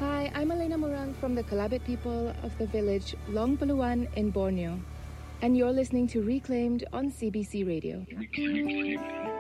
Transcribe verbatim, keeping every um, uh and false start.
Hi, I'm Elena Morang from the Kalabit people of the village Long Paluan in Borneo, and you're listening to Reclaimed on C B C Radio.